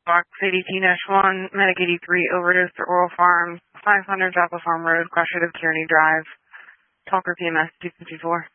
Box 18-1, Medic 83, overdose to Oral Farms, 500 Chapel Farm Road, Crossroad of Kearney Drive. Talker PMS 254.